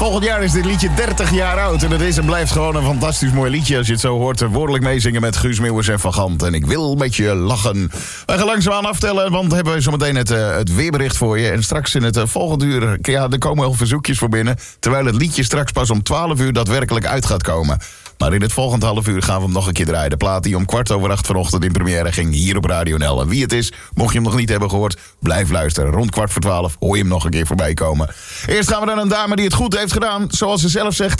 Volgend jaar is dit liedje 30 jaar oud. En het is en blijft gewoon een fantastisch mooi liedje. Als je het zo hoort, woordelijk meezingen met Guus Meeuwis en Van Gant. En ik wil met je lachen. Wij gaan langzaamaan aftellen, want hebben we zometeen het weerbericht voor je. En straks in het volgende uur, ja, er komen wel verzoekjes voor binnen. Terwijl het liedje straks pas om 12 uur daadwerkelijk uit gaat komen. Maar in het volgende half uur gaan we hem nog een keer draaien. De plaat die om 7:15 vanochtend in première ging hier op Radio NL. En wie het is, mocht je hem nog niet hebben gehoord, blijf luisteren. Rond 11:15 hoor je hem nog een keer voorbij komen. Eerst gaan we naar een dame die het goed heeft gedaan. Zoals ze zelf zegt,